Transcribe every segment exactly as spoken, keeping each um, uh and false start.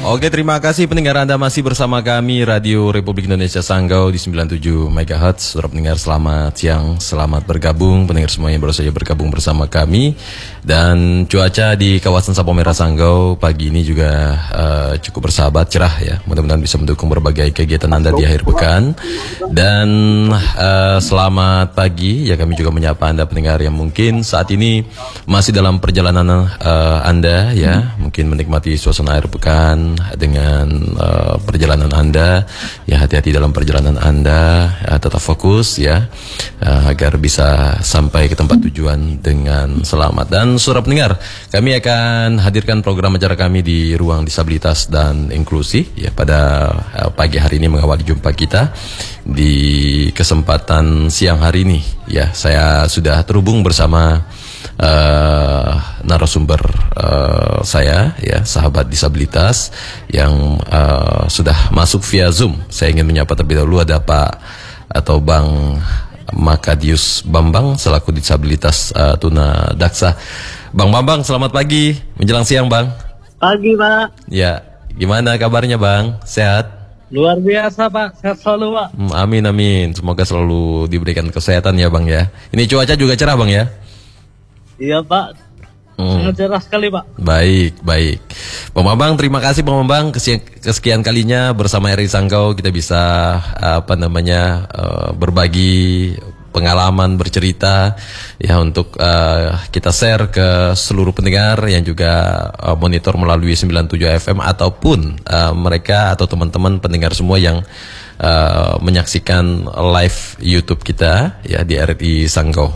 Oke, terima kasih pendengar Anda masih bersama kami Radio Republik Indonesia Sanggau di sembilan puluh tujuh megahertz. Saudara pendengar, selamat siang, selamat bergabung pendengar semua yang baru saja bergabung bersama kami. Dan cuaca di kawasan Sapo Merah Sanggau pagi ini juga uh, cukup bersahabat, cerah ya. Mudah-mudahan bisa mendukung berbagai kegiatan Anda di akhir pekan. Dan uh, selamat pagi ya, kami juga menyapa Anda pendengar yang mungkin saat ini masih dalam perjalanan uh, Anda ya, mungkin menikmati suasana akhir pekan dengan uh, perjalanan Anda ya. Hati-hati dalam perjalanan Anda, uh, tetap fokus ya, uh, agar bisa sampai ke tempat tujuan dengan selamat. Dan saudara pendengar, kami akan hadirkan program acara kami di Ruang Disabilitas dan Inklusi ya pada uh, pagi hari ini mengawali jumpa kita di kesempatan siang hari ini ya. Saya sudah terhubung bersama uh, narasumber uh, saya ya, sahabat disabilitas yang uh, sudah masuk via Zoom. Saya ingin menyapa terlebih dahulu ada Pak atau Bang Makadius Bambang selaku disabilitas uh, tuna daksa. Bang Bambang, selamat pagi menjelang siang, Bang. Pagi, Pak. Ya, gimana kabarnya, Bang? Sehat? Luar biasa, Pak. Sehat selalu, Pak. Hmm, amin amin. Semoga selalu diberikan kesehatan ya, Bang ya. Ini cuaca juga cerah, Bang ya? Iya, Pak. Hmm. Sangat cerah sekali, Pak. Baik, baik. Bang Bambang, terima kasih Bang Bambang. Kesekian, kesekian kalinya bersama R I Sanggau kita bisa apa namanya uh, berbagi pengalaman, bercerita ya, untuk uh, kita share ke seluruh pendengar yang juga uh, monitor melalui sembilan puluh tujuh F M ataupun uh, mereka atau teman-teman pendengar semua yang uh, menyaksikan live YouTube kita ya di R I Sanggau.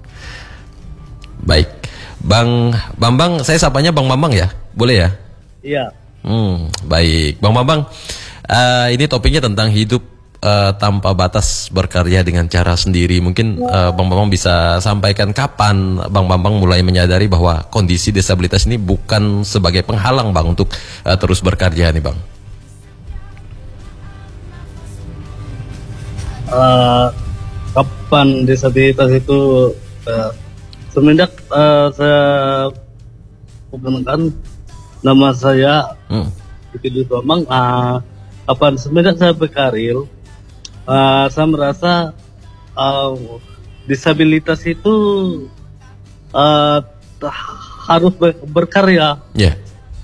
Baik. Bang Bambang, saya sapanya Bang Bambang ya, boleh ya? Iya. Hmm, baik, Bang Bambang. Uh, ini topiknya tentang hidup uh, tanpa batas, berkarya dengan cara sendiri. Mungkin uh, Bang Bambang bisa sampaikan kapan Bang Bambang mulai menyadari bahwa kondisi disabilitas ini bukan sebagai penghalang Bang untuk uh, terus berkarya nih Bang. Uh, kapan disabilitas itu? Uh, Semenjak uh, saya menggunakan nama saya hmm. Makadius Bambang, uh, kapan semenjak saya berkarir, uh, saya merasa uh, disabilitas itu uh, harus ber berkarya. Yeah.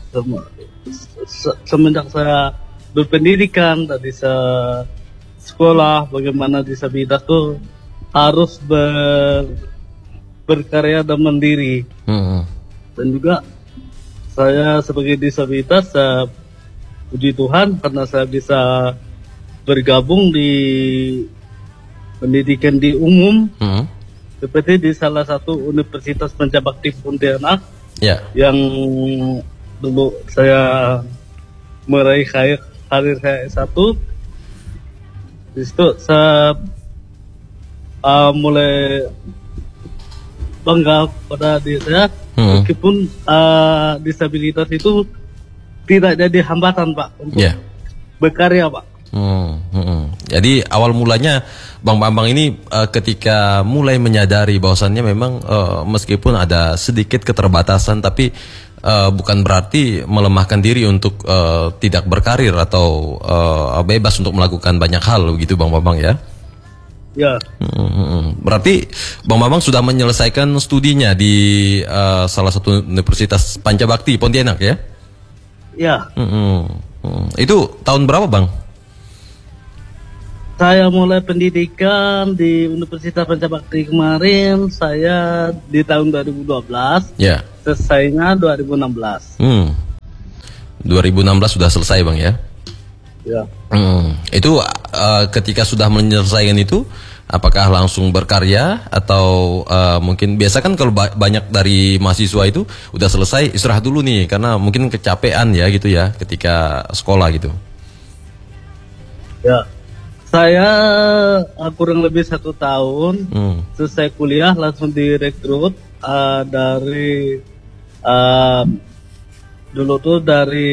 Semenjak saya berpendidikan, tadi saya sekolah, bagaimana disabilitas itu harus ber berkarya dan mandiri. Hmm. Dan juga saya sebagai disabilitas, saya puji Tuhan karena saya bisa bergabung di pendidikan di umum, hmm. seperti di salah satu Universitas Pancabakti Pontianak, yeah. yang dulu saya meraih karir, karir saya S satu. Di situ saya uh, mulai bangga pada diri saya, hmm. meskipun uh, disabilitas itu tidak jadi hambatan Pak untuk yeah. berkarya Pak. Hmm, hmm. Jadi awal mulanya Bang Bambang ini uh, ketika mulai menyadari bahwasannya memang uh, meskipun ada sedikit keterbatasan, tapi uh, bukan berarti melemahkan diri untuk uh, tidak berkarir atau uh, bebas untuk melakukan banyak hal, begitu Bang Bambang ya? Ya. Hmm, berarti Bang Bambang sudah menyelesaikan studinya di uh, salah satu Universitas Pancabakti Pontianak ya? Ya. Hmm, hmm. Itu tahun berapa Bang? Saya mulai pendidikan di Universitas Pancabakti kemarin, saya di tahun dua ribu dua belas. Ya. Selesainya dua ribu enam belas. Hmm. dua ribu enam belas sudah selesai Bang ya? Ya. Hmm, itu uh, ketika sudah menyelesaikan itu, apakah langsung berkarya atau uh, mungkin biasa kan kalau ba banyak dari mahasiswa itu udah selesai istirahat dulu nih karena mungkin kecapean ya gitu ya ketika sekolah gitu. Ya, saya uh, kurang lebih satu tahun hmm. selesai kuliah langsung direkrut uh, dari uh, dulu tuh dari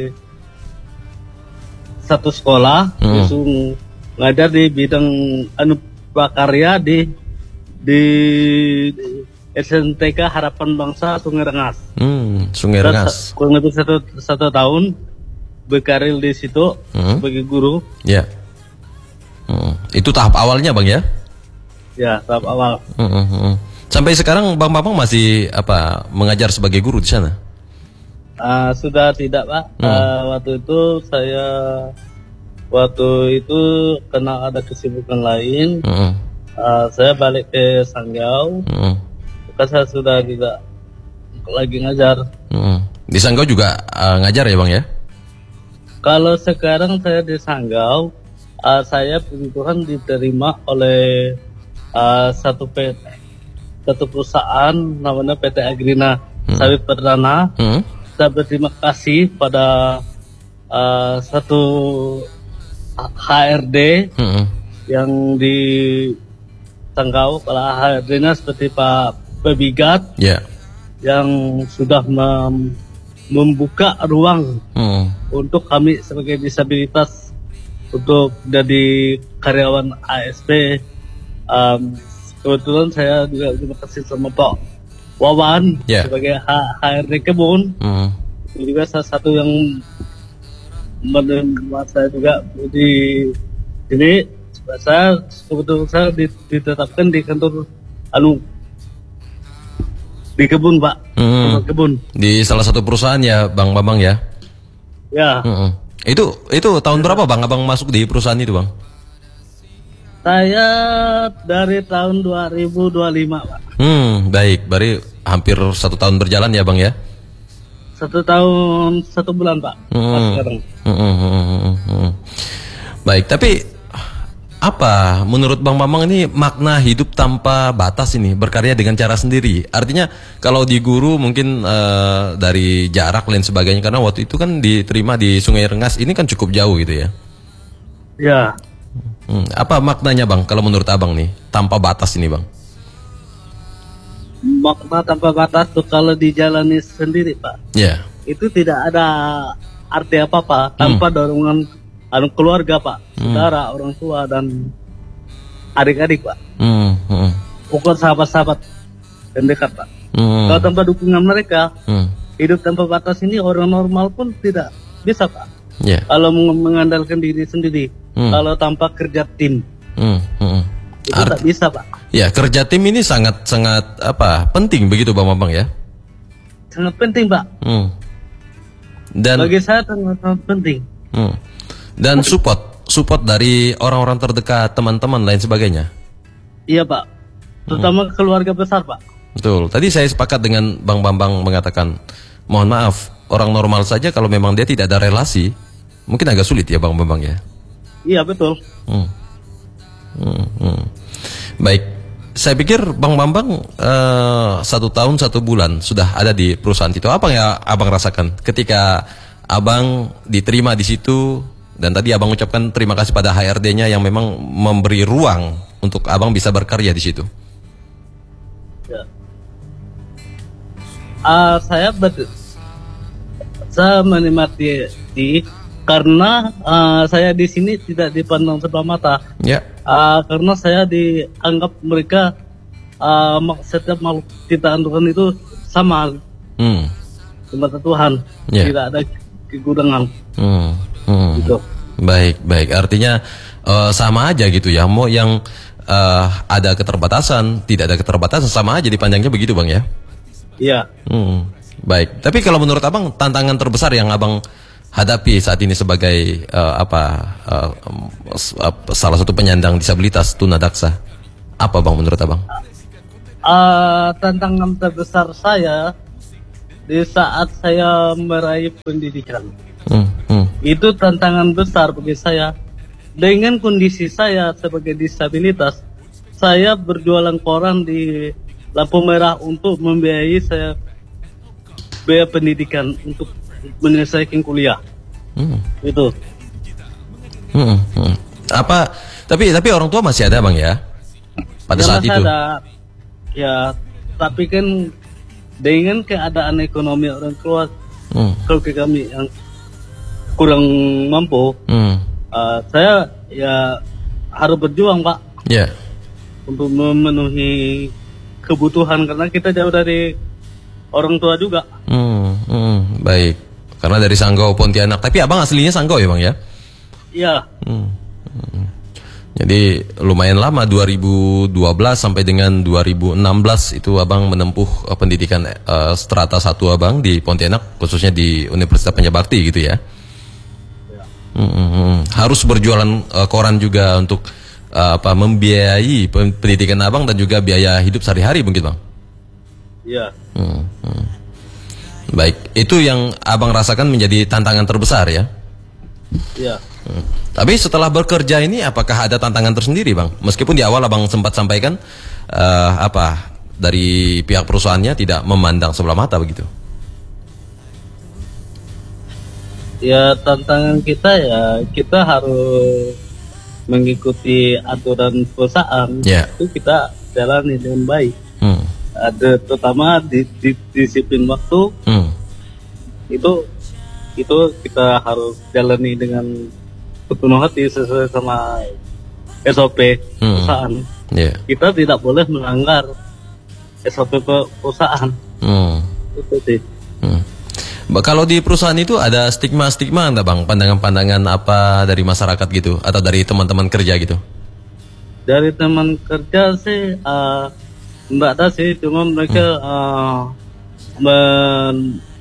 satu sekolah, hmm. langsung ngajar di bidang anu prakarya di di S N T K Harapan Bangsa Sungai Rengas. Hmm, Sungai Rengas. Kurang lebih satu satu tahun berkarir di situ hmm. sebagai guru. Ya. Hmm. Itu tahap awalnya Bang ya? Ya, tahap awal. Hmm, hmm. Sampai sekarang Bang Bambang masih apa mengajar sebagai guru di sana? Uh, sudah tidak Pak. Hmm. Uh, waktu itu saya waktu itu karena ada kesibukan lain, hmm. uh, saya balik ke Sanggau. Hmm. Karena saya sudah juga lagi ngajar. Hmm. Di Sanggau juga uh, ngajar ya Bang ya? Kalau sekarang saya di Sanggau, uh, saya puji Tuhan diterima oleh uh, satu P T, satu perusahaan namanya P T Agrina hmm. Sawit Perdana. Hmm. Saya berterima kasih pada uh, satu H R D hmm. yang di Sanggau. Kalau H R D-nya seperti Pak Pebigat, yeah. yang sudah mem membuka ruang hmm. untuk kami sebagai disabilitas untuk jadi karyawan A S P. Um, kebetulan saya juga terima kasih sama Pak Wawan yeah. sebagai H R D kebun. Hmm. Ini juga salah satu yang menerima saya juga di sini. Saya kebetulan saya ditetapkan di kantor anu di kebun Pak, hmm. kebun. Di salah satu perusahaan ya Bang Bambang ya? Ya. Hmm. Itu itu tahun berapa Bang Abang masuk di perusahaan itu Bang? Saya dari tahun dua ribu dua puluh lima Pak. Hmm, baik. Berarti hampir satu tahun berjalan ya Bang ya? Satu tahun satu bulan Pak. Hmm. Sekarang. Hmm, hmm, hmm, hmm. Baik, tapi apa menurut Bang Bambang ini makna hidup tanpa batas ini, berkarya dengan cara sendiri? Artinya kalau di guru mungkin uh, dari jarak lain sebagainya, karena waktu itu kan diterima di Sungai Rengas, ini kan cukup jauh gitu ya? Ya. Hmm, apa maknanya Bang kalau menurut Abang nih tanpa batas ini Bang? Makna tanpa batas tuh kalau dijalani sendiri Pak. Ya. Yeah. Itu tidak ada arti apa-apa tanpa hmm. dorongan anu keluarga Pak, saudara, hmm. orang tua dan adik-adik Pak. Hmm. Hmm. Bukan sahabat-sahabat dan dekat Pak. Hmm. Kalau tanpa dukungan mereka, hmm. hidup tanpa batas ini orang normal pun tidak bisa Pak. Yeah. Kalau mengandalkan diri sendiri, hmm. kalau tanpa kerja tim, hmm. Hmm. itu Art- tak bisa Pak. Ya, kerja tim ini sangat sangat apa penting begitu Bang Bambang ya? Sangat penting Pak. Hmm. Dan bagi saya sangat, sangat penting. Hmm. Dan support, support dari orang-orang terdekat, teman-teman lain sebagainya. Iya Pak, terutama hmm. keluarga besar Pak. Betul. Tadi saya sepakat dengan Bang Bambang mengatakan, mohon maaf, orang normal saja kalau memang dia tidak ada relasi, mungkin agak sulit ya Bang Bambang ya. Iya betul. Hmm. Hmm, hmm. Baik, saya pikir Bang Bambang uh, satu tahun satu bulan sudah ada di perusahaan itu. Apa yang Abang rasakan ketika Abang diterima di situ? Dan tadi Abang ucapkan terima kasih pada H R D-nya yang memang memberi ruang untuk Abang bisa berkarya di situ. Ya. Uh, saya betul. Saya menikmati di, karena uh, saya di sini tidak dipandang sebelah mata. Ya. Uh, karena saya dianggap mereka uh, setiap makhluk ciptaan Tuhan itu sama. Hmm. Semata Tuhan. Ya. Tidak ada kekurangan. Hmm. Hmm. Gitu. Baik, baik. Artinya uh, sama aja gitu ya. Mau yang uh, ada keterbatasan, tidak ada keterbatasan, sama aja dipandangnya begitu Bang ya? Iya. Hmm. Baik. Tapi kalau menurut Abang tantangan terbesar yang Abang hadapi saat ini sebagai uh, apa uh, uh, salah satu penyandang disabilitas tunadaksa, apa Bang menurut Abang? Uh, tantangan terbesar saya di saat saya meraih pendidikan. Hmm, hmm. Itu tantangan besar bagi saya. Dengan kondisi saya sebagai disabilitas, saya berjualan koran di lampu merah untuk membiayai saya biaya pendidikan untuk menyelesaikan kuliah. Hmm. Itu. Hmm, hmm. Apa? Tapi tapi orang tua masih ada Bang ya? Pada ya, saat itu. Ada. Ya, tapi kan dengan keadaan ekonomi orang tua, hmm. kalau kami yang kurang mampu, hmm. uh, saya ya harus berjuang Pak, yeah. untuk memenuhi kebutuhan karena kita jauh dari orang tua juga. Hmm, hmm, baik. Karena dari Sanggau Pontianak. Tapi abang aslinya Sanggau ya bang ya? Iya. Hmm. Hmm. Jadi lumayan lama, dua ribu dua belas sampai dengan dua ribu enam belas itu abang menempuh uh, pendidikan uh, strata satu abang di Pontianak, khususnya di Universitas Panjabakti gitu ya. Ya. Hmm, hmm, hmm. Harus berjualan uh, koran juga untuk uh, apa membiayai pendidikan abang dan juga biaya hidup sehari-hari mungkin bang. Iya. Hmm, hmm. Baik, itu yang abang rasakan menjadi tantangan terbesar ya. Iya. Hmm. Tapi setelah bekerja ini apakah ada tantangan tersendiri bang? Meskipun di awal abang sempat sampaikan uh, apa dari pihak perusahaannya tidak memandang sebelah mata begitu. Ya tantangan kita ya kita harus mengikuti aturan perusahaan. Yeah. Itu kita jalani dengan baik. Hmm. Ada terutama di, di disiplin waktu. Hmm. Itu itu kita harus jalani dengan penuh hati sesuai sama S O P hmm. perusahaan. Yeah. Kita tidak boleh melanggar S O P perusahaan. Hmm. Itu sih. Hmm. Kalau di perusahaan itu ada stigma-stigma enggak bang? Pandangan-pandangan apa dari masyarakat gitu? Atau dari teman-teman kerja gitu? Dari teman kerja sih uh, enggak ada sih. Cuma mereka hmm. uh, men,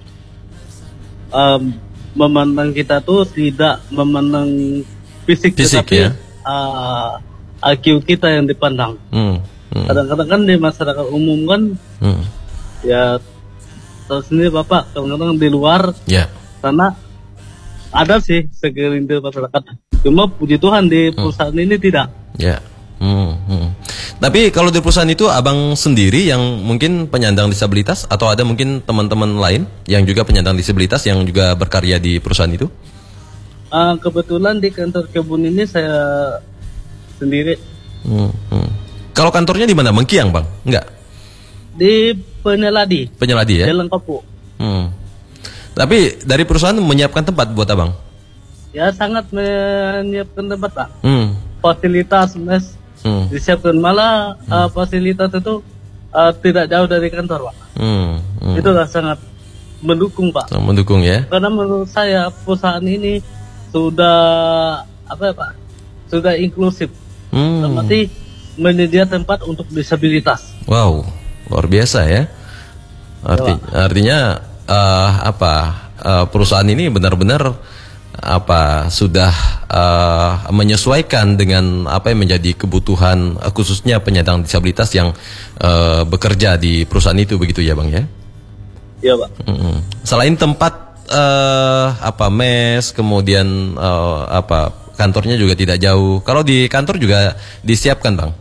uh, memandang kita tuh tidak memandang fisik, fisik tetapi ya? uh, I Q kita yang dipandang. Hmm. Hmm. Kadang-kadang kan di masyarakat umum kan hmm. ya tahu sendiri bapak kadang-kadang di luar yeah. Karena ada sih segelintir masyarakat. Cuma puji Tuhan di perusahaan hmm. ini tidak. Ya. Yeah. Hmm. Hmm. Tapi kalau di perusahaan itu abang sendiri yang mungkin penyandang disabilitas atau ada mungkin teman-teman lain yang juga penyandang disabilitas yang juga berkarya di perusahaan itu? Uh, kebetulan di kantor kebun ini saya sendiri. Hmm. Hmm. Kalau kantornya di mana? Mengkiang bang? Enggak? Di Penyeladi. Penyeladi ya? Jalan Kapu. Hmm. Tapi dari perusahaan menyiapkan tempat buat abang? Ya sangat menyiapkan tempat pak. Hmm. Fasilitas mes. Hmm. Disiapkan malah hmm. uh, fasilitas itu uh, tidak jauh dari kantor pak. Hmm. Hmm. Itulah sangat mendukung pak. Oh, mendukung ya. Karena menurut saya perusahaan ini sudah apa ya pak? Sudah inklusif. Hmm. Berarti menyediakan tempat untuk disabilitas. Wow, luar biasa ya. Arti, ya artinya uh, apa? Uh, perusahaan ini benar-benar apa sudah uh, menyesuaikan dengan apa yang menjadi kebutuhan uh, khususnya penyandang disabilitas yang uh, bekerja di perusahaan itu begitu ya bang ya? Iya pak. Mm-hmm. Selain tempat uh, apa mes kemudian uh, apa kantornya juga tidak jauh. Kalau di kantor juga disiapkan bang?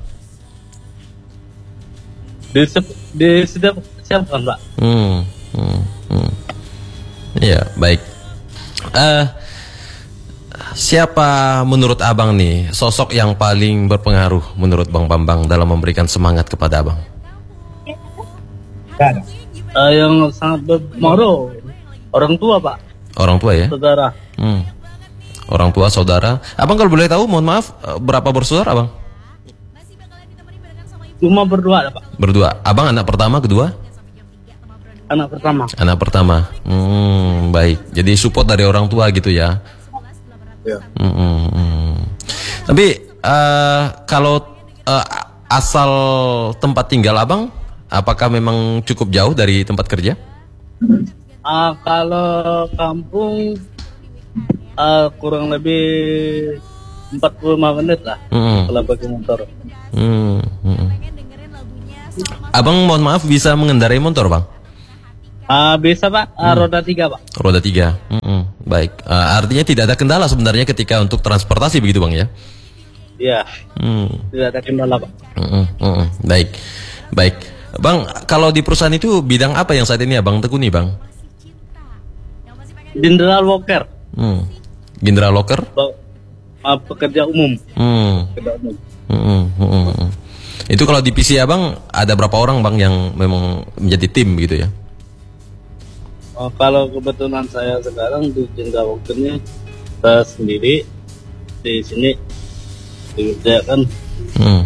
Disiapkan pak. Hmm, hmm, hmm. Ya baik. Uh, Siapa menurut abang nih sosok yang paling berpengaruh menurut Bang Bambang dalam memberikan semangat kepada abang? Uh, yang sangat berpengaruh orang tua pak. Orang tua ya? Saudara. Hmm. Orang tua, saudara. Abang kalau boleh tahu, mohon maaf, berapa bersaudara abang? Cuma berdua pak. Berdua. Abang anak pertama, kedua? Anak pertama. Anak pertama. Hmm, baik. Jadi support dari orang tua gitu ya? Ya. Hmm, hmm, hmm. Tapi uh, kalau uh, asal tempat tinggal abang, apakah memang cukup jauh dari tempat kerja? Uh, kalau kampung uh, kurang lebih empat puluh lima menit lah hmm. kalau pakai motor. Hmm, hmm. Abang mohon maaf bisa mengendarai motor bang? Uh, bisa pak, uh, hmm. roda tiga pak. Roda tiga, hmm, baik. Uh, artinya tidak ada kendala sebenarnya ketika untuk transportasi begitu bang ya? Iya, hmm. tidak ada kendala pak. Hmm, hmm, baik, baik. Bang, kalau di perusahaan itu bidang apa yang saat ini abang tekuni bang? General worker. Hmm. General worker? Uh, pekerja umum. Hmm. Pekerja umum. Hmm, hmm, hmm. Itu kalau di P C abang ada berapa orang bang yang memang menjadi tim gitu ya? Oh, kalau kebetulan saya sekarang di General Worker-nya saya sendiri di sini dikerjakan. Hmm.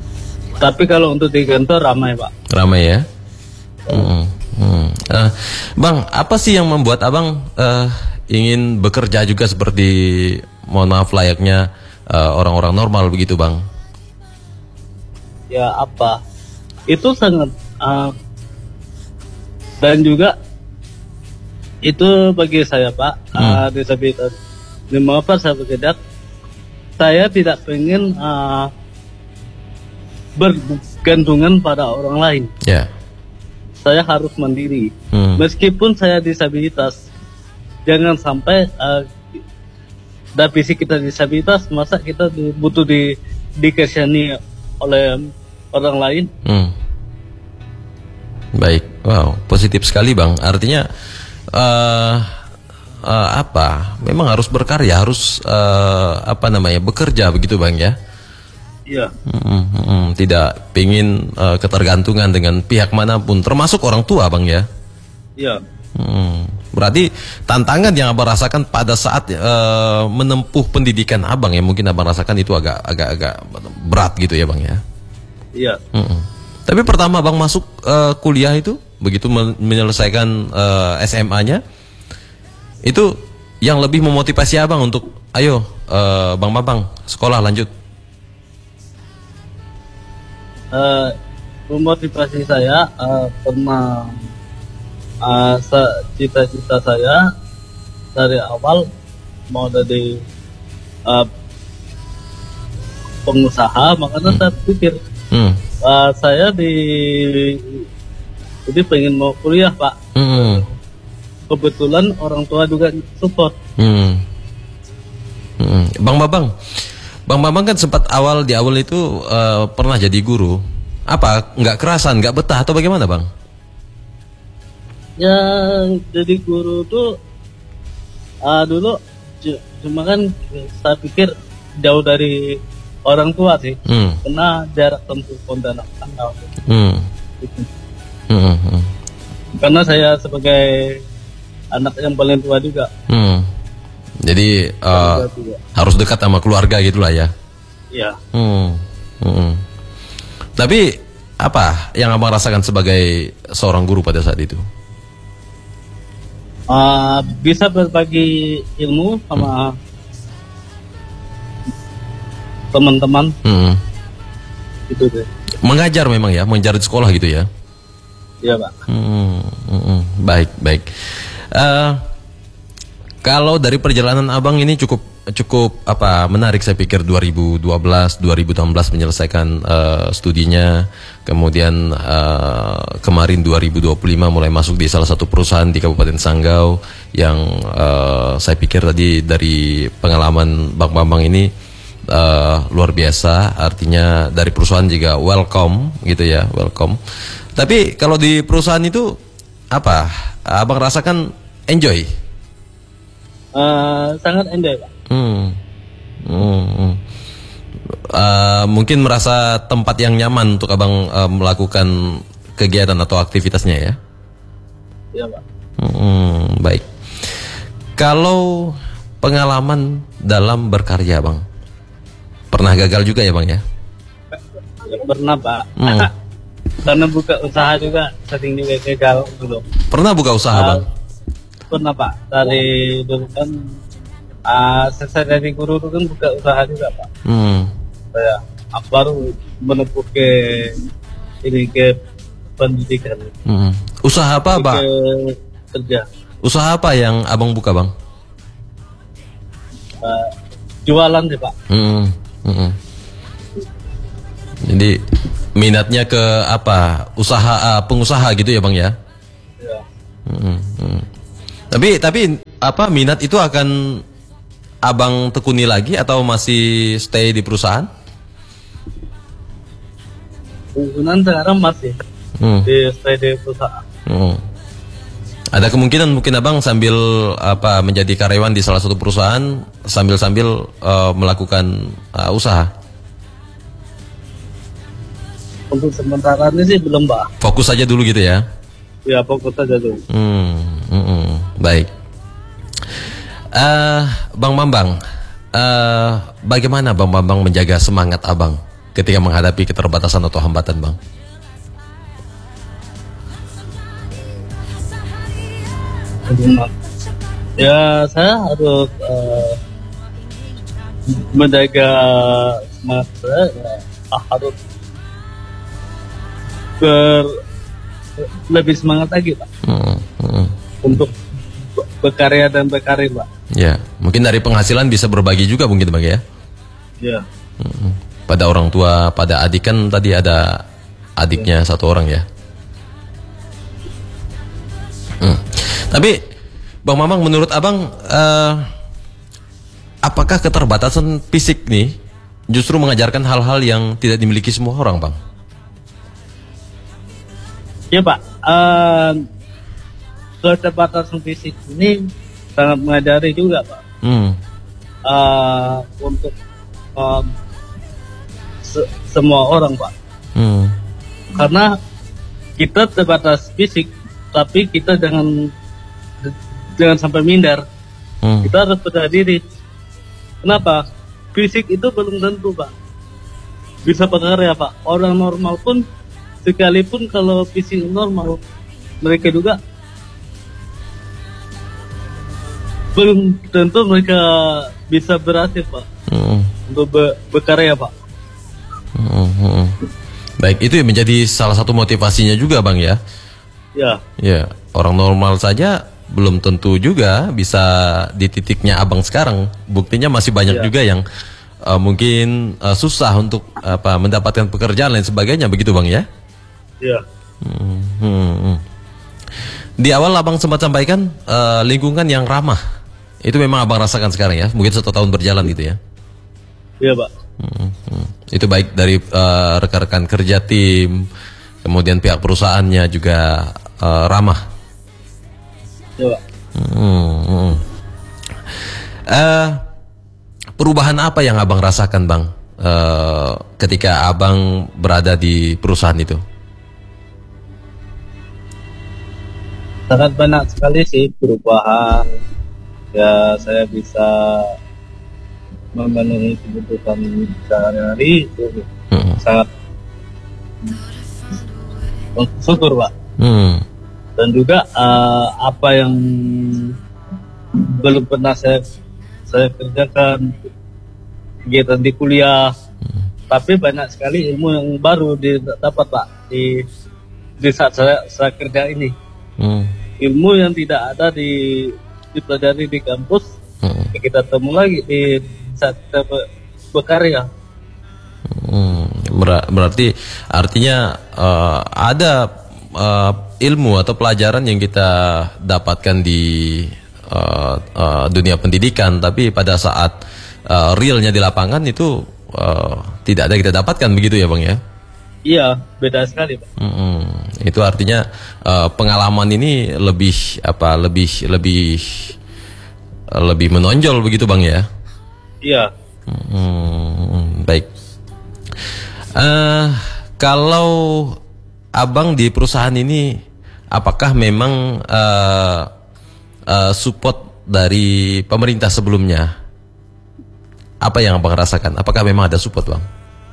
Tapi kalau untuk di kantor ramai pak. Ramai ya. Hmm. Hmm. Uh, Bang, apa sih yang membuat abang uh, ingin bekerja juga seperti, mohon maaf, layaknya uh, orang-orang normal begitu, Bang? Ya apa? Itu sangat uh, dan juga itu bagi saya, Pak, hmm. uh, disabilitas. Mengapa saya bekerja? Saya tidak pengen uh, bergantungan pada orang lain. Ya. Yeah. Saya harus mandiri, hmm. meskipun saya disabilitas. Jangan sampai uh, dari fisik kita disabilitas, masa kita butuh di dikasihani oleh orang lain. Hmm. Baik, wow, positif sekali, Bang. Artinya uh, uh, apa? Memang harus berkarya, harus uh, apa namanya, bekerja begitu, Bang, ya? Iya. Hmm, hmm, tidak ingin uh, ketergantungan dengan pihak manapun, termasuk orang tua, Bang, ya? Iya. Hmm, berarti tantangan yang abang rasakan pada saat uh, menempuh pendidikan abang, ya mungkin abang rasakan itu agak agak agak berat gitu ya, Bang, ya? Iya. Hmm. Tapi pertama abang masuk uh, kuliah itu, begitu menyelesaikan uh, S M A-nya, itu yang lebih memotivasi abang untuk, ayo uh, Bang Bambang, sekolah lanjut. Uh, memotivasi saya uh, pernah uh, cita-cita saya dari awal mau jadi uh, pengusaha, makanya hmm. saya pikir hmm. uh, saya di jadi pengen mau kuliah, Pak. Hmm. Kebetulan orang tua juga support. Hmm. Hmm. Bang Babang, Bang Bambang kan sempat awal di awal itu uh, pernah jadi guru. Apa? Nggak kerasan, nggak betah atau bagaimana, Bang? Ya, jadi guru tuh uh, dulu cuma kan saya pikir jauh dari orang tua sih, hmm. karena jarak tempuh Pontianak Sanggau. Hmm. Gitu. Hmm, hmm. Karena saya sebagai anak yang paling tua juga. Hmm. Jadi uh, harus dekat sama keluarga gitulah ya. Iya. Hmm. Hmm. Tapi apa yang abang rasakan sebagai seorang guru pada saat itu? Uh, bisa berbagi ilmu sama hmm. teman-teman. Hmm. Gitu deh. Mengajar memang ya, mengajar di sekolah gitu ya. Iya, Pak. Hmm. Hmm. Baik, baik. Uh, Kalau dari perjalanan abang ini cukup cukup apa menarik, saya pikir dua ribu dua belas dua ribu enam belas menyelesaikan uh, studinya, kemudian uh, kemarin dua ribu dua puluh lima mulai masuk di salah satu perusahaan di Kabupaten Sanggau yang uh, saya pikir tadi dari pengalaman Bang Bambang ini uh, luar biasa, artinya dari perusahaan juga welcome gitu ya, welcome. Tapi kalau di perusahaan itu apa abang rasakan enjoy? Uh, sangat enjoy, Pak. Hmm. Hmm. Hmm. Uh, mungkin merasa tempat yang nyaman untuk abang uh, melakukan kegiatan atau aktivitasnya ya? Iya, Pak. Hmm, baik. Kalau pengalaman dalam berkarya, Bang, pernah gagal juga ya, Bang ya? Ya, pernah, Pak. Hmm. Karena buka usaha juga sering juga gagal dulu. Pernah buka usaha, uh, Bang? Pernah, Pak. Dari dulu kan uh, selesai dari guru itu kan buka usaha juga, Pak. Hmm. Saya baru menempuh ke ini ke pendidikan. Hmm. Usaha apa, Pak? Kerja. Usaha apa yang abang buka, Bang? Uh, jualan sih, Pak. Hmm. Hmm. Jadi minatnya ke apa? Usaha, uh, pengusaha gitu ya, Bang ya? Iya. Hmm. Hmm. Tapi tapi apa minat itu akan abang tekuni lagi atau masih stay di perusahaan? Hubungan sekarang masih hmm. di stay di perusahaan. Hmm. Ada kemungkinan mungkin abang sambil apa menjadi karyawan di salah satu perusahaan sambil sambil uh, melakukan uh, usaha? Untuk sementara ini sih belum, Pak. Fokus saja dulu gitu ya? Ya, fokus saja dulu. Hmm, hmm, hmm. Baik. Uh, Bang Bambang, uh, bagaimana Bang Bambang menjaga semangat abang ketika menghadapi keterbatasan atau hambatan, Bang? Ya saya harus uh, menjaga semangat saya, ya, harus ber, lebih semangat lagi Pak, hmm, hmm. untuk berkarya dan berkarir Pak. Ya, mungkin dari penghasilan bisa berbagi juga mungkin Bang ya. Ya. Hmm. Pada orang tua, pada adik kan tadi ada adiknya ya. Satu orang ya. Hmm. Tapi Bang Mamang, menurut Abang, uh, apakah keterbatasan fisik nih justru mengajarkan hal-hal yang tidak dimiliki semua orang, Bang? Ya Pak, uh, keterbatasan fisik ini sangat mengajari juga Pak. Hmm. Uh, untuk um, se- semua orang Pak. Hmm. Karena kita terbatas fisik, tapi kita jangan jangan sampai minder. Hmm. Kita harus percaya diri. Kenapa? Fisik itu belum tentu Pak bisa berkarya Pak. Orang normal pun, sekalipun kalau fisik normal, mereka juga belum tentu mereka bisa berhasil Pak. Hmm. Untuk be- berkarya Pak. Hmm, hmm. Baik, itu yang menjadi salah satu motivasinya juga Bang ya. Ya. Ya, orang normal saja belum tentu juga bisa di titiknya Abang sekarang. Buktinya masih banyak ya. juga yang uh, mungkin uh, susah untuk apa mendapatkan pekerjaan dan sebagainya, begitu Bang ya. Ya. Hmm, hmm, hmm. Di awal Abang sempat sampaikan uh, lingkungan yang ramah. Itu memang Abang rasakan sekarang ya. Mungkin satu tahun berjalan gitu ya. Iya Pak. Hmm, hmm. Itu baik dari uh, rekan-rekan kerja tim, kemudian pihak perusahaannya juga uh, ramah. Ya, Pak. Hmm, hmm. Uh, perubahan apa yang Abang rasakan Bang uh, ketika Abang berada di perusahaan itu? Sangat banyak sekali sih perubahan. Ya saya bisa memenuhi kebutuhan sehari-hari itu hmm. sangat syukur Pak. Hmm. Dan juga uh, apa yang belum pernah saya saya kerjakan, kegiatan di kuliah, hmm. tapi banyak sekali ilmu yang baru didapat Pak di di saat saya saya kerja ini. Hmm. Ilmu yang tidak ada di dipelajari di kampus, hmm. kita temu lagi di saat kita berkarya. Hmm, ber- berarti artinya uh, ada uh, ilmu atau pelajaran yang kita dapatkan di uh, uh, dunia pendidikan, tapi pada saat uh, realnya di lapangan itu uh, tidak ada kita dapatkan, begitu ya Bang ya? Iya, beda sekali Pak. Hmm, itu artinya uh, pengalaman ini lebih apa? Lebih lebih uh, lebih menonjol begitu Bang ya? Iya. Hmm, baik. Uh, kalau Abang di perusahaan ini, apakah memang uh, uh, support dari pemerintah sebelumnya? Apa yang Abang rasakan? Apakah memang ada support Bang?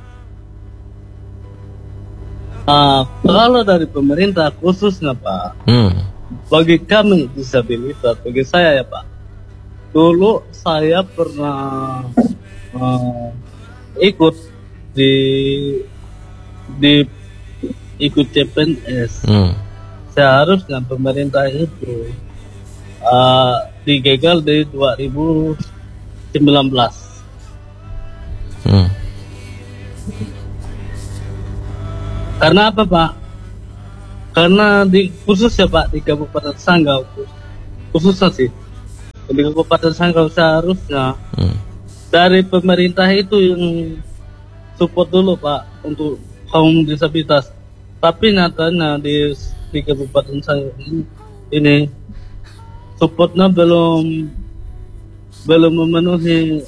Uh, kalau dari pemerintah khususnya Pak, hmm. bagi kami disabilitas, bagi saya ya Pak, dulu saya pernah uh, ikut di di ikut C P N S. Hmm. Seharusnya pemerintah itu uh, digagal di dua ribu sembilan belas. Hmm. Karena apa Pak? Karena di khusus ya Pak di Kabupaten Sanggau, khususnya sih di Kabupaten Sanggau seharusnya hmm. dari pemerintah itu yang support dulu Pak untuk kaum disabilitas. Tapi nyatanya di di Kabupaten Sanggau ini, ini supportnya belum belum memenuhi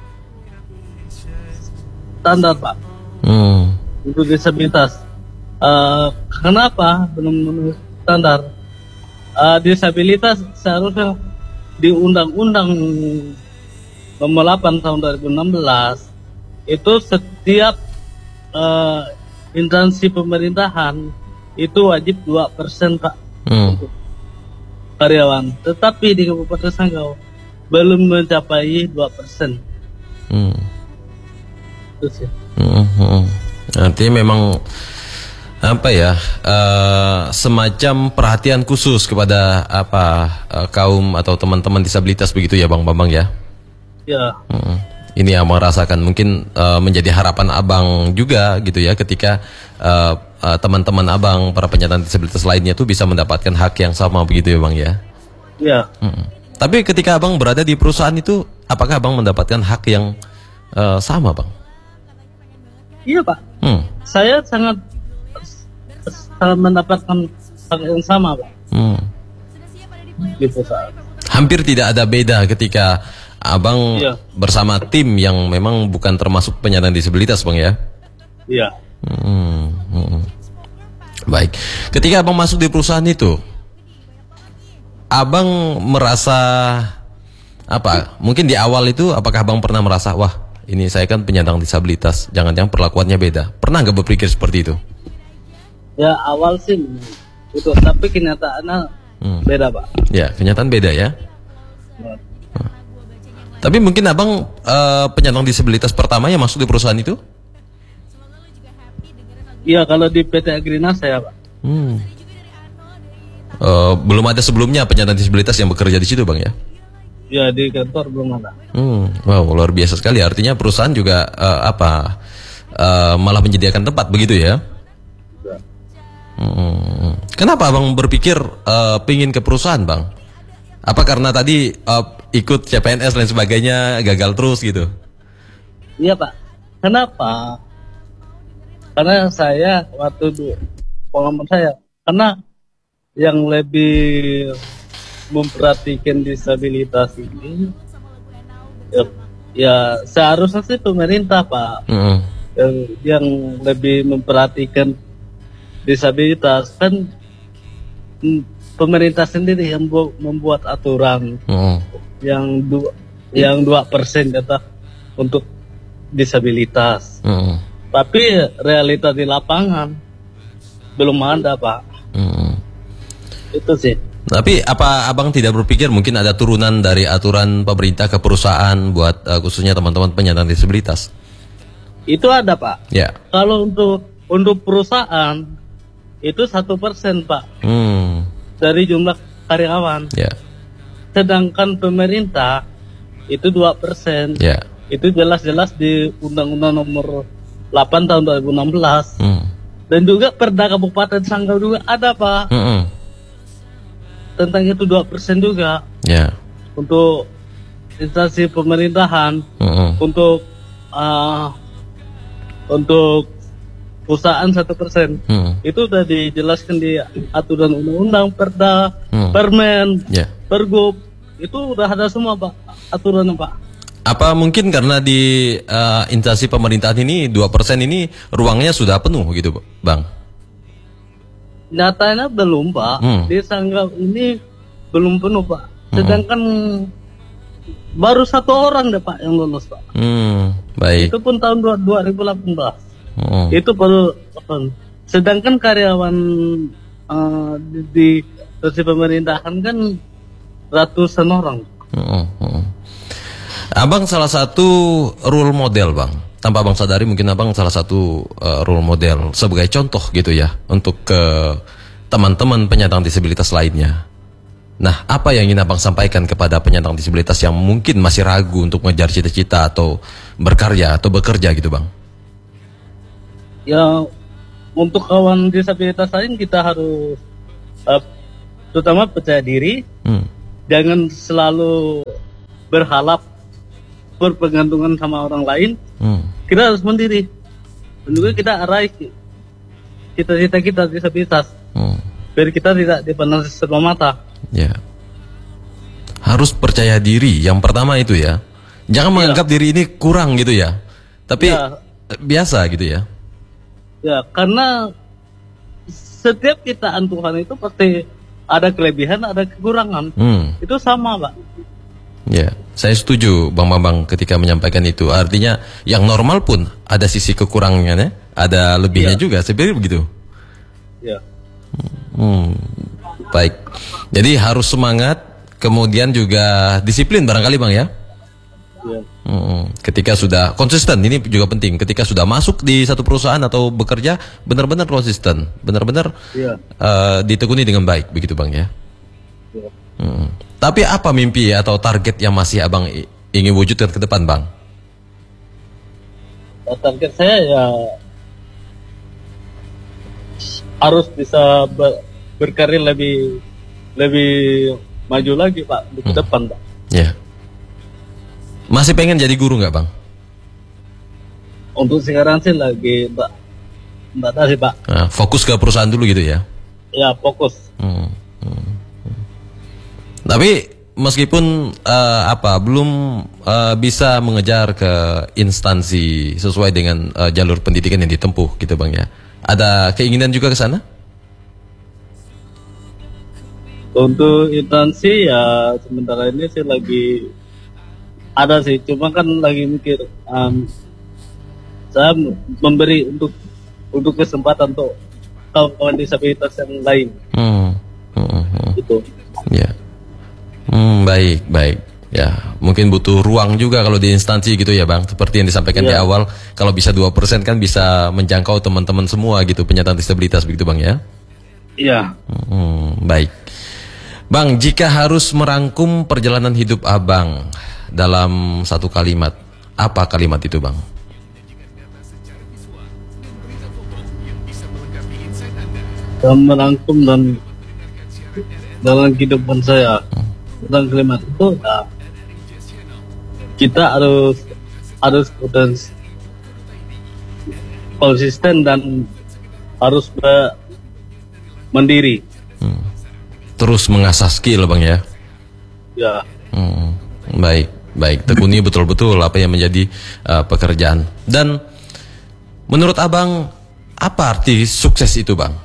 standar Pak hmm. untuk disabilitas. Uh, kenapa belum memenuhi standar? Uh, disabilitas seharusnya di Undang-Undang Nomor delapan Tahun dua ribu enam belas itu setiap uh, instansi pemerintahan itu wajib dua persen Pak. Hmm. karyawan, tetapi di Kabupaten Sanggau belum mencapai dua persen. Hmm. Terus ya. Hmm, hmm. Nanti memang apa ya, uh, semacam perhatian khusus kepada apa uh, kaum atau teman-teman disabilitas begitu ya Bang Bambang ya? Ya. Hmm. Ini yang merasakan mungkin uh, menjadi harapan abang juga gitu ya, ketika uh, uh, teman-teman abang para penyandang disabilitas lainnya tuh bisa mendapatkan hak yang sama begitu ya Bang ya? Ya. Hmm. Tapi ketika abang berada di perusahaan itu, apakah abang mendapatkan hak yang uh, sama Bang? Iya Pak. Hmm. Saya sangat sangat mendapatkan hak yang sama Pak. Hmm. Di perusahaan. Hampir tidak ada beda ketika abang iya. bersama tim yang memang bukan termasuk penyandang disabilitas Bang ya? Iya. Hmm, hmm. Baik. Ketika abang masuk di perusahaan itu, abang merasa apa? Mungkin di awal itu apakah abang pernah merasa, wah ini saya kan penyandang disabilitas, jangan-jangan perlakuannya beda? Pernah nggak berpikir seperti itu? Ya awal sih itu, tapi kenyataannya hmm. beda Pak. Ya, kenyataan beda ya. Ya. Tapi mungkin abang uh, penyandang disabilitas pertama yang masuk di perusahaan itu? Iya, kalau di P T Agrina saya Pak. Hmm. Uh, belum ada sebelumnya penyandang disabilitas yang bekerja di situ Bang ya? Ya, di kantor belum ada. Hmm. Wow, luar biasa sekali. Artinya perusahaan juga uh, apa uh, malah menyediakan tempat begitu ya? Ya. Hmm. Kenapa abang berpikir uh, pingin ke perusahaan Bang? Apa karena tadi uh, ikut C P N S dan sebagainya gagal terus gitu? Iya Pak. Kenapa? Karena saya waktu itu pengalaman saya, karena yang lebih memperhatikan disabilitas ini ya, ya seharusnya sih pemerintah Pak. Mm-hmm. yang, yang lebih memperhatikan disabilitas kan. Pemerintah sendiri yang membuat aturan hmm. yang dua yang dua persen kata untuk disabilitas. Hmm. Tapi realita di lapangan belum ada Pak. Hmm. Itu sih. Tapi apa abang tidak berpikir mungkin ada turunan dari aturan pemerintah ke perusahaan buat uh, khususnya teman-teman penyandang disabilitas? Itu ada Pak. Ya. Kalau untuk untuk perusahaan itu satu persen Pak. Hmm. Dari jumlah karyawan. Ya. Sedangkan pemerintah itu dua persen. Ya. Itu jelas-jelas di Undang-Undang Nomor delapan tahun dua ribu enam belas. Hmm. Dan juga Perda Kabupaten Sanggau juga ada Pak. Hmm. Tentang itu dua persen juga. Ya. Untuk instansi pemerintahan, hmm. untuk uh, untuk perusahaan satu persen, hmm. itu sudah dijelaskan di aturan undang-undang, perda, hmm. permen, yeah. pergub, itu udah ada semua Pak aturan Pak. Apa mungkin karena di uh, instansi pemerintahan ini dua persen ini ruangnya sudah penuh gitu Bang? Nyatanya belum Pak, hmm. di Sanggau ini belum penuh Pak. Sedangkan hmm. baru satu orang deh Pak yang lulus Pak. Hmm, baik. Itu pun tahun dua ribu delapan belas. Hmm. Itu perlu, sedangkan karyawan uh, di di pemerintahan kan ratusan orang. Hmm. Hmm. Abang salah satu role model Bang, tanpa abang sadari mungkin abang salah satu uh, role model sebagai contoh gitu ya untuk ke teman-teman penyandang disabilitas lainnya. Nah, apa yang ingin abang sampaikan kepada penyandang disabilitas yang mungkin masih ragu untuk mengejar cita-cita atau berkarya atau bekerja gitu Bang? Ya, untuk kawan disabilitas lain kita harus uh, terutama percaya diri, hmm. jangan selalu berharap berpegantungan sama orang lain. Hmm. Kita harus mandiri, dan juga kita raih cita-cita kita disabilitas, hmm. biar kita tidak dipandang sebelah mata. Ya, harus percaya diri. Yang pertama itu ya, jangan ya. menganggap diri ini kurang gitu ya, tapi ya. biasa gitu ya. Ya, karena setiap ciptaan Tuhan itu pasti ada kelebihan, ada kekurangan. Hmm. Itu sama, Pak. Ya, saya setuju Bang Bambang ketika menyampaikan itu. Artinya yang normal pun ada sisi kekurangannya, ada lebihnya ya. juga. Sebenarnya begitu. Ya. Hmm. baik. Jadi harus semangat, kemudian juga disiplin barangkali Bang ya. Ya. Hmm, ketika sudah konsisten, ini juga penting. Ketika sudah masuk di satu perusahaan atau bekerja, benar-benar konsisten, benar-benar ya. uh, ditekuni dengan baik, begitu Bang ya. Ya. Hmm. Tapi apa mimpi atau target yang masih Abang ingin wujudkan ke depan Bang? Target saya ya harus bisa ber, berkarir lebih lebih maju lagi Pak di ke hmm. depan Pak. Ya. Masih pengen jadi guru nggak Bang? Untuk sekarang sih lagi Mbak Mbak tadi Pak. Nah, fokus ke perusahaan dulu gitu ya? Ya fokus. Hmm. Hmm. Hmm. Tapi meskipun uh, apa belum uh, bisa mengejar ke instansi sesuai dengan uh, jalur pendidikan yang ditempuh gitu Bang ya. Ada keinginan juga ke sana? Untuk instansi ya sementara ini sih lagi ada sih, cuma kan lagi mikir um, saya memberi untuk untuk kesempatan untuk kawan-kawan disabilitas yang lain. Hmm. Hmm. Hmm. Gitu. Ya. Hmm, baik, baik. Ya, mungkin butuh ruang juga kalau di instansi gitu ya Bang. Seperti yang disampaikan ya. Di awal, kalau bisa dua persen kan bisa menjangkau teman-teman semua gitu penyandang disabilitas begitu Bang ya. Iya. Hmm, baik. Bang, jika harus merangkum perjalanan hidup Abang dalam satu kalimat, apa kalimat itu Bang? Dalam merangkum dan dalam kehidupan saya, hmm. dalam kalimat itu ya, kita harus harus konsisten dan harus ber, mandiri. Hmm. Terus mengasah skill Bang ya. Ya. Hmm. Baik, baik. Tekuni betul-betul apa yang menjadi uh, pekerjaan. Dan menurut Abang, apa arti sukses itu Bang?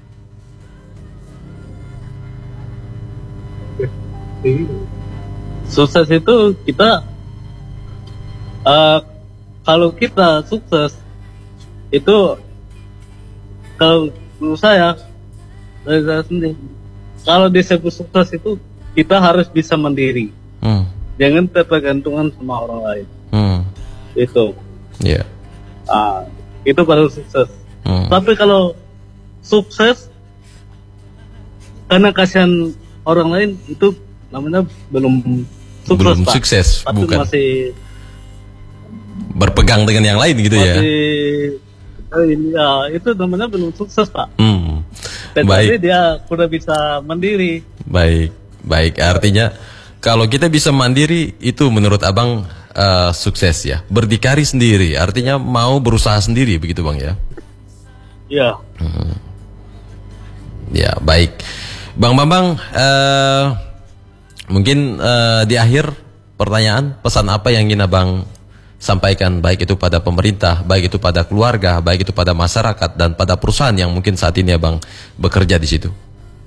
Sukses itu kita uh, kalau kita sukses itu kalau menurut saya dari saya sendiri, kalau disebut sukses itu kita harus bisa mandiri, hmm. jangan tergantungan sama orang lain. hmm. Itu yeah. uh, itu baru sukses. hmm. Tapi kalau sukses karena kasihan orang lain, itu namanya belum sukses, belum Pak. Sukses, tapi bukan masih berpegang dengan yang lain gitu masih, ya. Ini ya itu namanya belum sukses Pak. Hmm. Tapi dia sudah bisa mandiri. Baik, baik. Artinya kalau kita bisa mandiri itu menurut Abang uh, sukses ya. Berdikari sendiri, artinya mau berusaha sendiri begitu Bang ya. Ya. Hmm. Ya baik, Bang Bambang. Uh, Mungkin uh, di akhir pertanyaan, pesan apa yang ingin Abang sampaikan, baik itu pada pemerintah, baik itu pada keluarga, baik itu pada masyarakat dan pada perusahaan yang mungkin saat ini Abang bekerja di situ?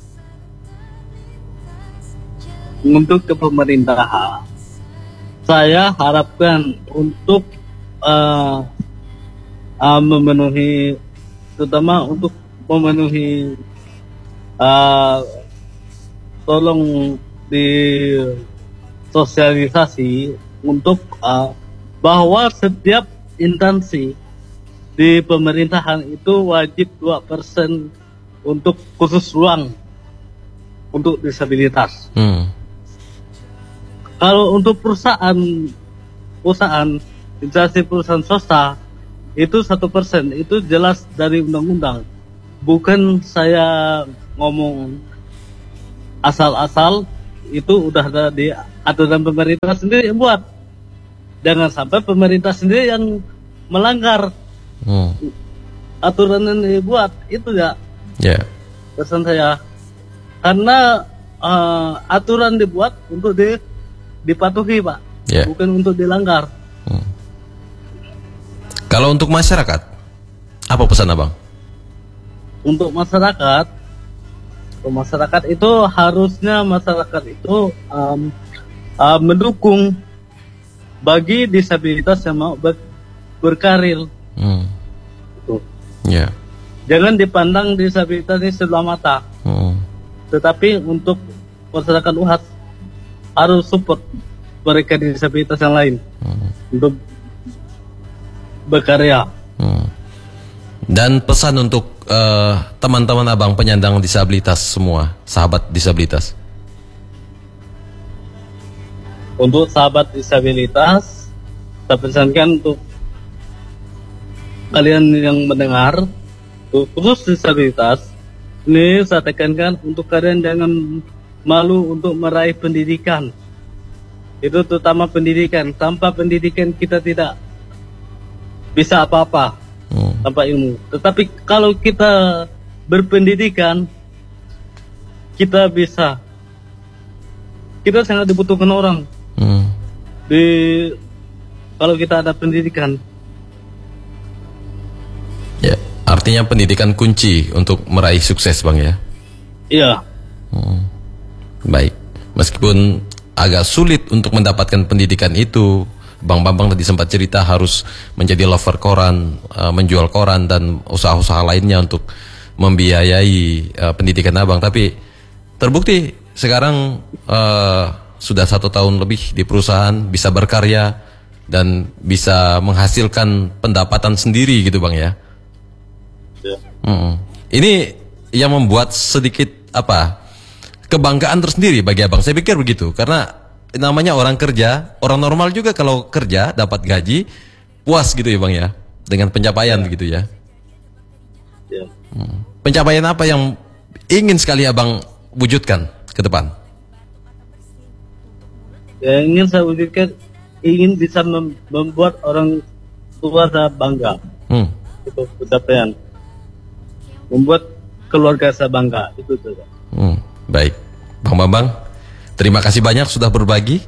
Untuk ke pemerintah, saya harapkan untuk uh, uh, memenuhi, terutama untuk memenuhi, uh, tolong di sosialisasi untuk uh, bahwa setiap instansi di pemerintahan itu wajib dua persen untuk khusus ruang untuk disabilitas. Hmm. Kalau untuk perusahaan perusahaan instansi perusahaan swasta itu satu persen, itu jelas dari undang-undang. Bukan saya ngomong asal-asal, itu udah ada di aturan pemerintah sendiri yang buat. Jangan sampai pemerintah sendiri yang melanggar hmm. aturan yang dibuat itu ya. Yeah. Pesan saya, karena uh, aturan dibuat untuk di, dipatuhi Pak, yeah. bukan untuk dilanggar. Hmm. Kalau untuk masyarakat, apa pesan Abang? Untuk masyarakat, masyarakat itu harusnya masyarakat itu um, uh, mendukung bagi disabilitas yang mau ber berkarir. Hmm. Itu. Yeah. Jangan dipandang disabilitas ini sebelah mata. Hmm. Tetapi untuk masyarakat U H A S harus support mereka disabilitas yang lain hmm. untuk berkarya. Hmm. Dan pesan untuk uh, teman-teman abang penyandang disabilitas semua, sahabat disabilitas. Untuk sahabat disabilitas, saya pesankan untuk kalian yang mendengar, khusus disabilitas, ini saya tekankan untuk kalian jangan malu untuk meraih pendidikan. Itu terutama pendidikan. Tanpa pendidikan kita tidak bisa apa-apa, hmm. tanpa ilmu. Tetapi kalau kita berpendidikan, kita bisa. Kita sangat dibutuhkan orang. Hmm. Di kalau kita ada pendidikan. Ya, artinya pendidikan kunci untuk meraih sukses, Bang, ya? Iya. Hmm. Baik, meskipun agak sulit untuk mendapatkan pendidikan itu, Bang Bambang tadi sempat cerita harus menjadi lover koran, uh, menjual koran dan usaha-usaha lainnya untuk membiayai uh, pendidikan abang. Tapi terbukti sekarang uh, sudah satu tahun lebih di perusahaan, bisa berkarya dan bisa menghasilkan pendapatan sendiri gitu, Bang, ya? Ya. Hmm. Ini yang membuat sedikit apa kebanggaan tersendiri bagi abang. Saya pikir begitu, karena namanya orang kerja, orang normal juga kalau kerja dapat gaji puas gitu ya, Bang, ya, dengan pencapaian begitu ya. Ya. Hmm. Pencapaian apa yang ingin sekali abang wujudkan ke depan? Ya, ingin saya wujudkan, ingin bisa mem membuat orang tua saya bangga. Hmm. Itu pencapaian. Membuat keluarga saya bangga, itu saja. Hmm, baik, Bang Bambang, terima kasih banyak sudah berbagi.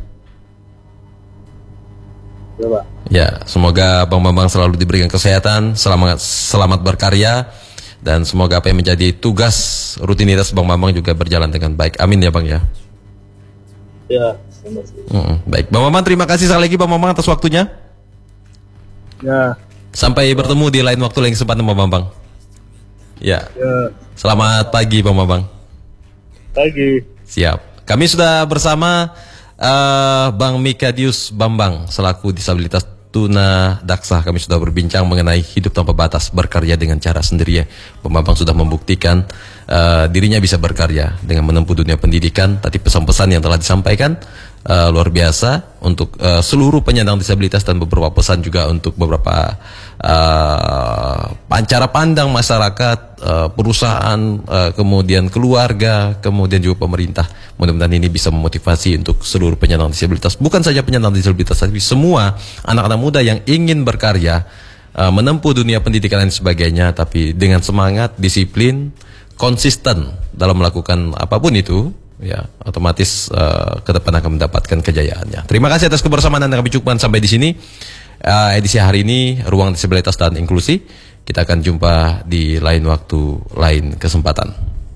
Ya, Pak. Ya, semoga Bang Bambang selalu diberikan kesehatan, selamat selamat berkarya, dan semoga apa yang menjadi tugas rutinitas Bang Bambang juga berjalan dengan baik. Amin ya, Bang, ya. Ya, terima kasih. Hmm, baik, Bang Bambang, terima kasih sekali lagi Bang Bambang atas waktunya. Ya. Sampai ya. bertemu di lain waktu, lain kesempatan, Bang Bambang. Ya. Ya. Selamat pagi, Bang Bambang. Pagi. Siap. Kami sudah bersama uh, Bang Mikadius Bambang selaku disabilitas tuna daksa. Kami sudah berbincang mengenai hidup tanpa batas, berkarya dengan cara sendiri. Bang Bambang sudah membuktikan uh, dirinya bisa berkarya dengan menempuh dunia pendidikan. Tadi pesan-pesan yang telah disampaikan uh, luar biasa untuk uh, seluruh penyandang disabilitas, dan beberapa pesan juga untuk beberapa uh, cara pandang masyarakat, uh, perusahaan, uh, kemudian keluarga, kemudian juga pemerintah. Mudah-mudahan ini bisa memotivasi untuk seluruh penyandang disabilitas, bukan saja penyandang disabilitas, tapi semua anak-anak muda yang ingin berkarya, uh, menempuh dunia pendidikan dan sebagainya, tapi dengan semangat, disiplin, konsisten dalam melakukan apapun itu, ya otomatis uh, ke depan akan mendapatkan kejayaannya. Terima kasih atas kebersamaan Anda. Kami cukupkan sampai di sini uh, edisi hari ini Ruang Disabilitas dan Inklusi. Kita akan jumpa di lain waktu, lain kesempatan.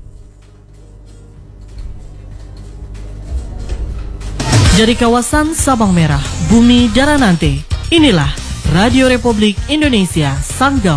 Dari kawasan Sabang Merah, Bumi Daranante, inilah Radio Republik Indonesia Sanggau.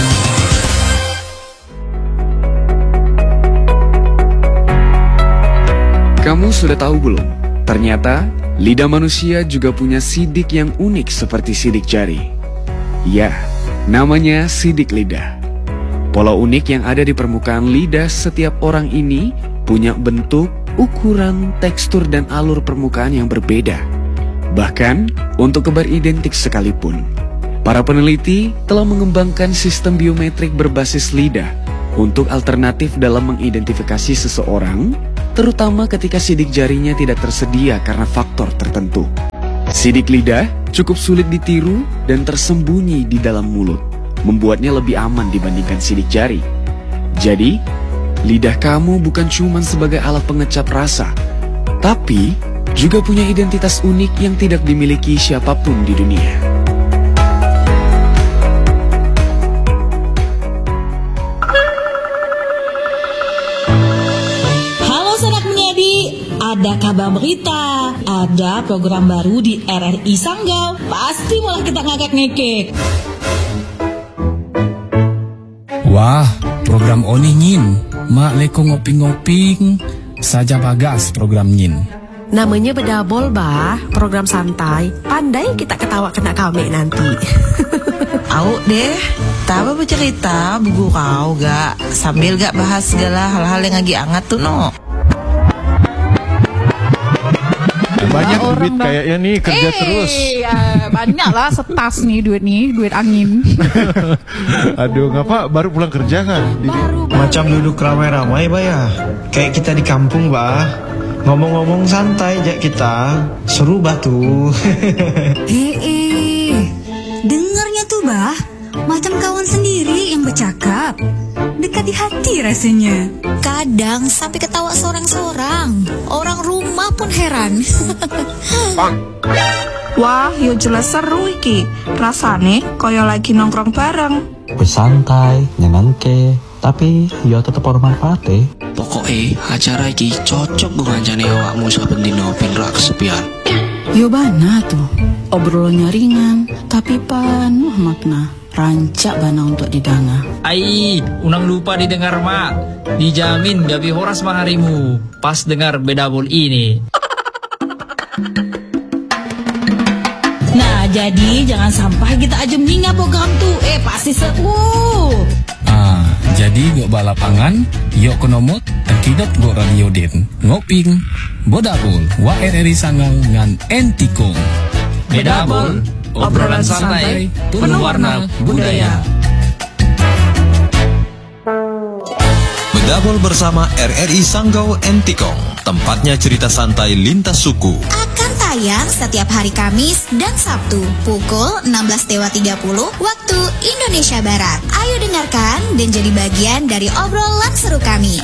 Kamu sudah tahu belum? Ternyata lidah manusia juga punya sidik yang unik seperti sidik jari. Ya, namanya sidik lidah. Pola unik yang ada di permukaan lidah setiap orang ini punya bentuk, ukuran, tekstur, dan alur permukaan yang berbeda. Bahkan untuk kembar identik sekalipun. Para peneliti telah mengembangkan sistem biometrik berbasis lidah untuk alternatif dalam mengidentifikasi seseorang, terutama ketika sidik jarinya tidak tersedia karena faktor tertentu. Sidik lidah cukup sulit ditiru dan tersembunyi di dalam mulut, membuatnya lebih aman dibandingkan sidik jari. Jadi, lidah kamu bukan cuma sebagai alat pengecap rasa, tapi juga punya identitas unik yang tidak dimiliki siapapun di dunia. Ada kabar berita, ada program baru di R R I Sanggau. Pasti malah kita ngakak-ngekek. Wah, program Oni Nyin, mak leko ngoping-ngoping saja bagas program nyin. Namanya bedabol bah, program santai. Pandai kita ketawa kena kami nanti. Au deh, tahu bercerita buku kau gak sambil gak bahas segala hal-hal yang lagi hangat tuh no. Banyak duit kayaknya nih kerja eh, terus. Ya, banyak lah setas nih duit nih, duit angin. Aduh, ngapa baru pulang kerja kan? Baru, baru. Macam duduk ramai-ramai bah ya. Kayak kita di kampung bah. Ngomong-ngomong santai aja kita. Seru bah tuh. Eh, eh. Dengarnya tuh bah, macam kawan sendiri yang bercakap. Dekat di hati rasanya. Kadang sampai ketawa sorang-sorang. Orang rumah pun heran. Wah, yo jelas seru iki. Rasane koyo lagi nongkrong bareng. Bersantai, nyenengke, tapi yo tetep bermanfaat deh. Pokoknya acara iki cocok gue ngancani awakmu saben dino ben ra kesepian. Yo bana tuh. Obrolannya ringan, tapi penuh makna. Rancak bana untuk didanga. Ai, unang lupa didengar mak. Dijamin gabi horas harimu pas dengar bedabol ini. Nah, jadi jangan sampai kita aja meninggal program tuh. Eh, pasti seru. Ah, jadi gak balapangan, yuk konomot, terkidot go radio den, ngoping, bodabol, wa R R I Sangau ngan entikong. Bedabol, obrolan santai, penuh warna budaya. Bedabol bersama R R I Sanggau Entikong, tempatnya cerita santai lintas suku. Akan tayang setiap hari Kamis dan Sabtu pukul enam belas tiga puluh waktu Indonesia Barat. Ayo dengarkan dan jadi bagian dari obrolan seru kami.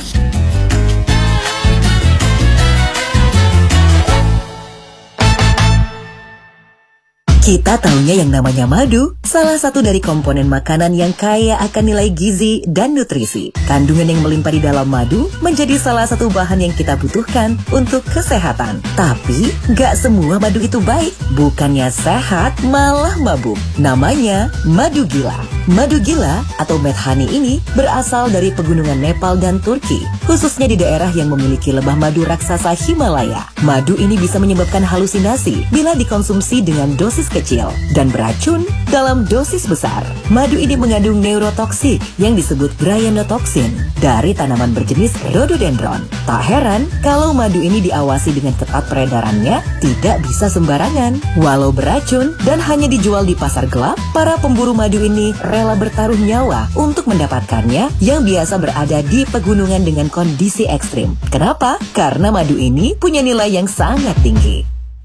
Kita taunya yang namanya madu, salah satu dari komponen makanan yang kaya akan nilai gizi dan nutrisi. Kandungan yang melimpah di dalam madu menjadi salah satu bahan yang kita butuhkan untuk kesehatan. Tapi, gak semua madu itu baik. Bukannya sehat, malah mabuk. Namanya madu gila. Madu gila atau medhani ini berasal dari pegunungan Nepal dan Turki, khususnya di daerah yang memiliki lebah madu raksasa Himalaya. Madu ini bisa menyebabkan halusinasi bila dikonsumsi dengan dosis kecil dan beracun dalam dosis besar. Madu ini mengandung neurotoksik yang disebut bryanotoksin dari tanaman berjenis rhododendron. Tak heran kalau madu ini diawasi dengan ketat peredarannya tidak bisa sembarangan. Walau beracun dan hanya dijual di pasar gelap, para pemburu madu ini rela bertaruh nyawa untuk mendapatkannya yang biasa berada di pegunungan dengan kondisi ekstrim. Kenapa? Karena madu ini punya nilai yang sangat tinggi.